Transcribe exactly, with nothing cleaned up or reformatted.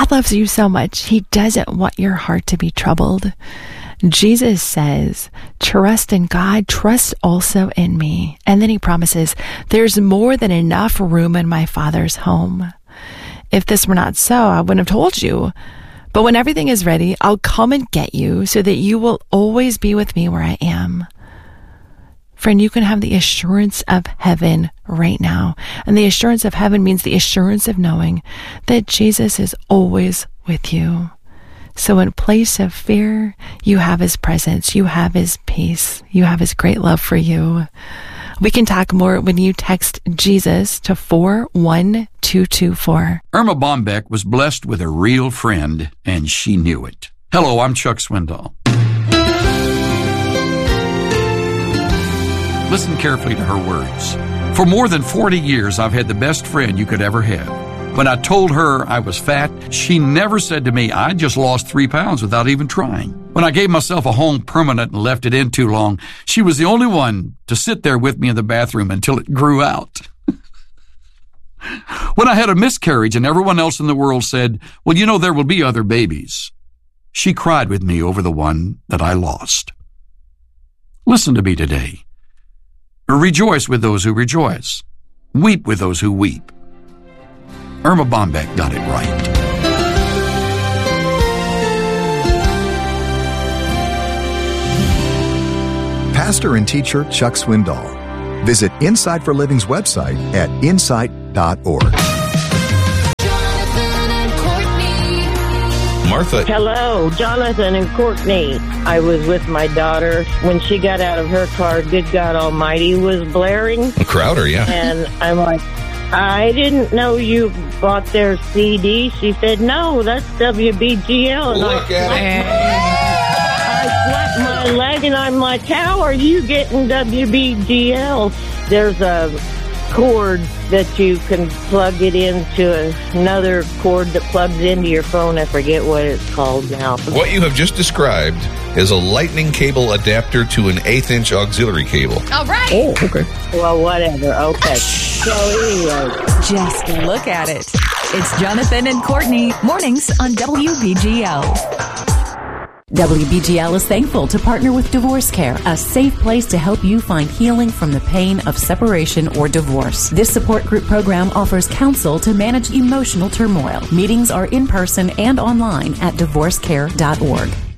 God loves you so much. He doesn't want your heart to be troubled. Jesus says, trust in God, trust also in me. And then he promises, there's more than enough room in my Father's home. If this were not so, I wouldn't have told you. But when everything is ready, I'll come and get you so that you will always be with me where I am. Friend, you can have the assurance of heaven right now. And the assurance of heaven means the assurance of knowing that Jesus is always with you. So in place of fear, you have his presence, you have his peace, you have his great love for you. We can talk more when you text Jesus to four one two two four. Irma Bombeck was blessed with a real friend, and she knew it. Hello, I'm Chuck Swindoll. Listen carefully to her words. For more than forty years, I've had the best friend you could ever have. When I told her I was fat, she never said to me, I just lost three pounds without even trying. When I gave myself a home permanent and left it in too long, she was the only one to sit there with me in the bathroom until it grew out. When I had a miscarriage and everyone else in the world said, well, you know, there will be other babies, she cried with me over the one that I lost. Listen to me today. Rejoice with those who rejoice. Weep with those who weep. Irma Bombeck got it right. Pastor and teacher Chuck Swindoll. Visit Insight for Living's website at insight dot org. Martha. Hello, Jonathan and Courtney. I was with my daughter. When she got out of her car, Good God Almighty was blaring. Crowder, yeah. And I'm like, I didn't know you bought their C D. She said, no, that's W B G L. And Look I, at I, I slapped my leg and I'm like, how are you getting W B G L? There's a cord that you can plug it into another cord that plugs into your phone. I forget what it's called now. What you have just described is a lightning cable adapter to an eighth inch auxiliary cable. All right. Oh, okay. Well, whatever. Okay. So anyway. Just look at it. It's Jonathan and Courtney, mornings on W B G L. W B G L is thankful to partner with Divorce Care, a safe place to help you find healing from the pain of separation or divorce. This support group program offers counsel to manage emotional turmoil. Meetings are in person and online at divorce care dot org.